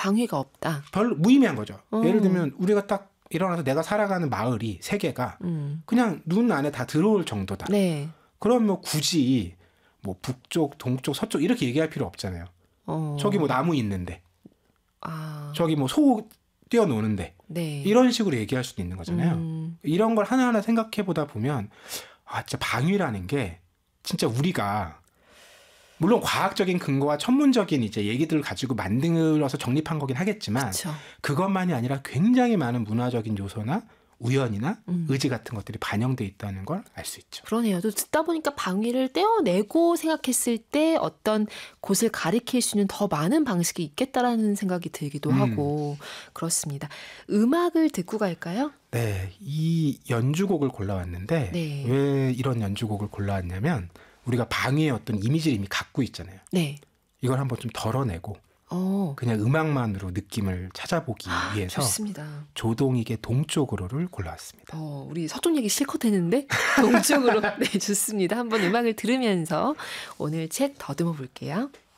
방위가 없다. 별로 무의미한 거죠. 예를 들면 우리가 딱 일어나서 내가 살아가는 마을이 세계가 그냥 눈 안에 다 들어올 정도다. 네. 그럼 뭐 굳이 뭐 북쪽, 동쪽, 서쪽 이렇게 얘기할 필요 없잖아요. 저기 뭐 나무 있는데, 저기 뭐 소 뛰어노는데, 네. 이런 식으로 얘기할 수도 있는 거잖아요. 이런 걸 하나하나 생각해 보다 보면 진짜 방위라는 게 진짜 우리가 물론 과학적인 근거와 천문적인 이제 얘기들을 가지고 만들어서 정립한 거긴 하겠지만 그쵸. 그것만이 아니라 굉장히 많은 문화적인 요소나 우연이나 의지 같은 것들이 반영돼 있다는 걸 알 수 있죠. 그러네요. 또 듣다 보니까 방위를 떼어내고 생각했을 때 어떤 곳을 가리킬 수 있는 더 많은 방식이 있겠다라는 생각이 들기도 하고 그렇습니다. 음악을 듣고 갈까요? 네, 이 연주곡을 골라왔는데 네. 왜 이런 연주곡을 골라왔냐면 우리가 방위의 어떤 이미지를 이미 갖고 있잖아요. 네. 이걸 한번 좀 덜어내고 그냥 음악만으로 느낌을 찾아보기 위해서 좋습니다. 조동익의 동쪽으로를 골라왔습니다. 우리 서쪽 얘기 실컷 했는데 동쪽으로 네 좋습니다. 한번 음악을 들으면서 오늘 책 더듬어 볼게요.